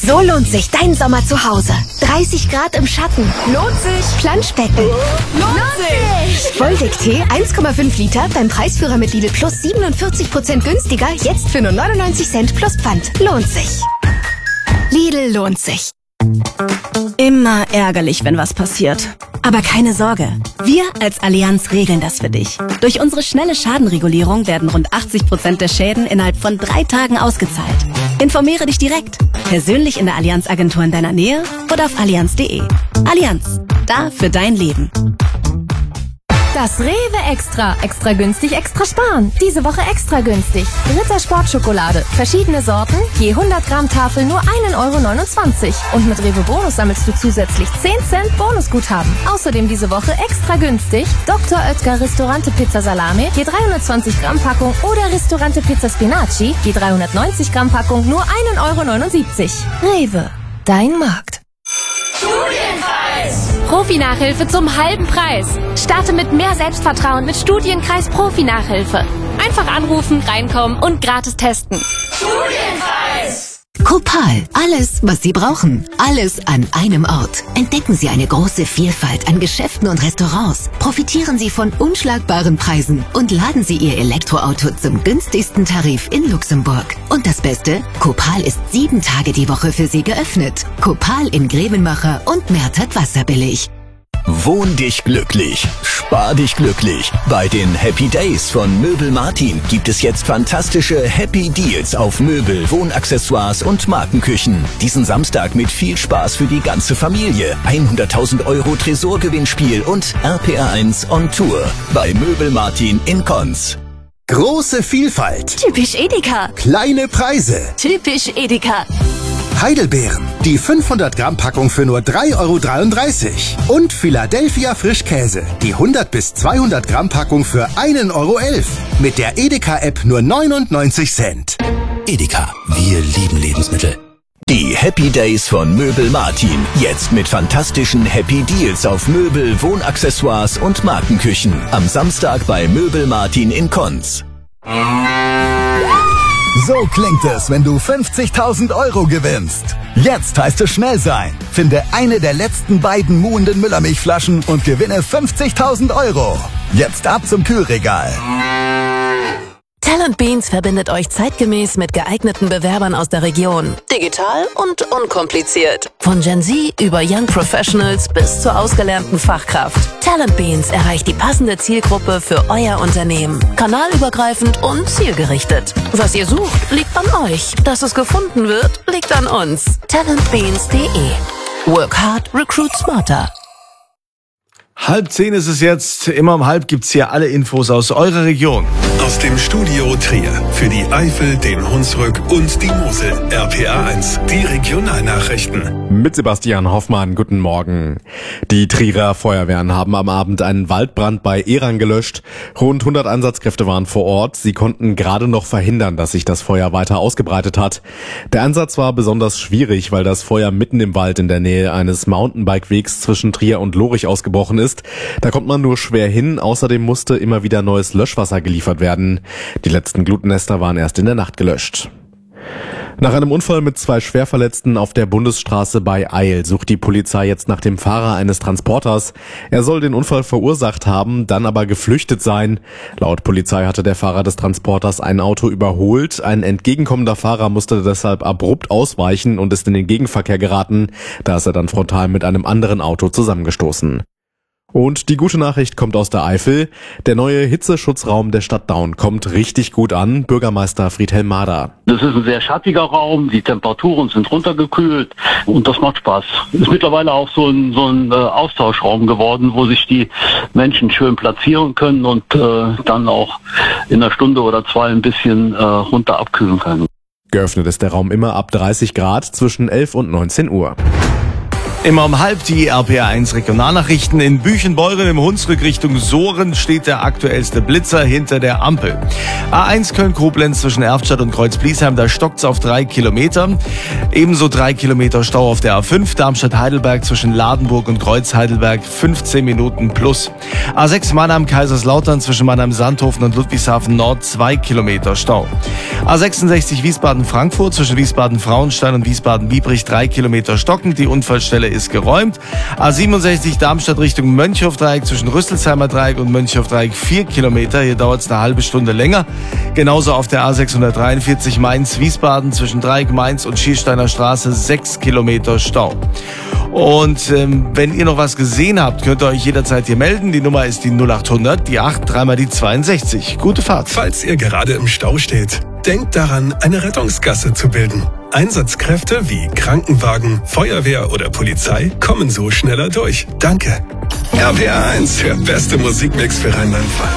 So lohnt sich dein Sommer zu Hause. 30 Grad im Schatten. Lohnt sich. Planschbecken. Lohnt sich. Volldeck-Tee 1,5 Liter beim Preisführer mit Lidl Plus 47% günstiger. Jetzt für nur 99 Cent plus Pfand. Lohnt sich. Lidl lohnt sich. Immer ärgerlich, wenn was passiert. Aber keine Sorge, wir als Allianz regeln das für dich. Durch unsere schnelle Schadenregulierung werden rund 80% der Schäden innerhalb von 3 Tagen ausgezahlt. Informiere dich direkt, persönlich in der Allianz-Agentur in deiner Nähe oder auf allianz.de. Allianz, da für dein Leben. Das Rewe Extra. Extra günstig, extra sparen. Diese Woche extra günstig. Ritter Sportschokolade. Verschiedene Sorten. Je 100 Gramm Tafel nur 1,29 €. Und mit Rewe Bonus sammelst du zusätzlich 10 Cent Bonusguthaben. Außerdem diese Woche extra günstig. Dr. Oetker Ristorante Pizza Salame. Je 320 Gramm Packung. Oder Ristorante Pizza Spinaci. Je 390 Gramm Packung nur 1,79 €. Rewe. Dein Markt. Studienkreis! Profi-Nachhilfe zum halben Preis. Starte mit mehr Selbstvertrauen mit Studienkreis Profi-Nachhilfe. Einfach anrufen, reinkommen und gratis testen. Studienkreis! Copal. Alles, was Sie brauchen. Alles an einem Ort. Entdecken Sie eine große Vielfalt an Geschäften und Restaurants. Profitieren Sie von unschlagbaren Preisen und laden Sie Ihr Elektroauto zum günstigsten Tarif in Luxemburg. Und das Beste? Copal ist 7 Tage die Woche für Sie geöffnet. Copal in Grevenmacher und Mertert Wasserbillig. Wohn dich glücklich, spar dich glücklich. Bei den Happy Days von Möbel Martin gibt es jetzt fantastische Happy Deals auf Möbel, Wohnaccessoires und Markenküchen. Diesen Samstag mit viel Spaß für die ganze Familie. 100.000 € Tresorgewinnspiel und RPR1 on Tour bei Möbel Martin in Konz. Große Vielfalt. Typisch Edeka. Kleine Preise. Typisch Edeka. Heidelbeeren. Die 500 Gramm Packung für nur 3,33 €. Und Philadelphia Frischkäse. Die 100 bis 200 Gramm Packung für 1,11 €. Mit der Edeka-App nur 99 Cent. Edeka, wir lieben Lebensmittel. Die Happy Days von Möbel Martin. Jetzt mit fantastischen Happy Deals auf Möbel, Wohnaccessoires und Markenküchen. Am Samstag bei Möbel Martin in Konz. So klingt es, wenn du 50.000 € gewinnst. Jetzt heißt es schnell sein. Finde eine der letzten beiden muhenden Müllermilchflaschen und gewinne 50.000 €. Jetzt ab zum Kühlregal. Talent Beans verbindet euch zeitgemäß mit geeigneten Bewerbern aus der Region. Digital und unkompliziert. Von Gen Z über Young Professionals bis zur ausgelernten Fachkraft. Talent Beans erreicht die passende Zielgruppe für euer Unternehmen. Kanalübergreifend und zielgerichtet. Was ihr sucht, liegt an euch. Dass es gefunden wird, liegt an uns. Talentbeans.de. Work hard, recruit smarter. 9:30 ist es jetzt. Immer um 9:30 gibt's hier alle Infos aus eurer Region. Aus dem Studio Trier für die Eifel, den Hunsrück und die Mosel. RPR1, die Regionalnachrichten. Mit Sebastian Hoffmann, guten Morgen. Die Trierer Feuerwehren haben am Abend einen Waldbrand bei Ehrang gelöscht. Rund 100 Einsatzkräfte waren vor Ort. Sie konnten gerade noch verhindern, dass sich das Feuer weiter ausgebreitet hat. Der Einsatz war besonders schwierig, weil das Feuer mitten im Wald in der Nähe eines Mountainbike-Wegs zwischen Trier und Lorich ausgebrochen ist. Da kommt man nur schwer hin. Außerdem musste immer wieder neues Löschwasser geliefert werden. Die letzten Glutnester waren erst in der Nacht gelöscht. Nach einem Unfall mit 2 Schwerverletzten auf der Bundesstraße bei Eil sucht die Polizei jetzt nach dem Fahrer eines Transporters. Er soll den Unfall verursacht haben, dann aber geflüchtet sein. Laut Polizei hatte der Fahrer des Transporters ein Auto überholt. Ein entgegenkommender Fahrer musste deshalb abrupt ausweichen und ist in den Gegenverkehr geraten. Da ist er dann frontal mit einem anderen Auto zusammengestoßen. Und die gute Nachricht kommt aus der Eifel. Der neue Hitzeschutzraum der Stadt Daun kommt richtig gut an. Bürgermeister Friedhelm Mader. Das ist ein sehr schattiger Raum, die Temperaturen sind runtergekühlt und das macht Spaß. Ist mittlerweile auch so ein Austauschraum geworden, wo sich die Menschen schön platzieren können und dann auch in einer Stunde oder 2 ein bisschen runter abkühlen können. Geöffnet ist der Raum immer ab 30 Grad zwischen 11 und 19 Uhr. Immer um halb die RPA1 Regionalnachrichten. In Büchenbeuren im Hunsrück Richtung Sohren steht der aktuellste Blitzer hinter der Ampel. A1 Köln-Koblenz zwischen Erftstadt und Kreuz-Bliesheim, da stockt's auf 3 Kilometer. Ebenso 3 Kilometer Stau auf der A5 Darmstadt-Heidelberg zwischen Ladenburg und Kreuz-Heidelberg, 15 Minuten plus. A6 Mannheim-Kaiserslautern zwischen Mannheim-Sandhofen und Ludwigshafen Nord, 2 Kilometer Stau. A66 Wiesbaden-Frankfurt zwischen Wiesbaden-Frauenstein und Wiesbaden-Biebrich, 3 Kilometer stockend. Die Unfallstelle ist geräumt. A67 Darmstadt Richtung Mönchhofdreieck zwischen Rüsselsheimer Dreieck und Mönchhofdreieck, 4 Kilometer. Hier dauert es eine halbe Stunde länger. Genauso auf der A643 Mainz-Wiesbaden zwischen Dreieck Mainz und Schiersteiner Straße, 6 Kilometer Stau. Und wenn ihr noch was gesehen habt, könnt ihr euch jederzeit hier melden. Die Nummer ist die 0800, die 8, dreimal die 62. Gute Fahrt. Falls ihr gerade im Stau steht, denkt daran, eine Rettungsgasse zu bilden. Einsatzkräfte wie Krankenwagen, Feuerwehr oder Polizei kommen so schneller durch. Danke. RPA1, der beste Musikmix für Rheinland-Pfalz.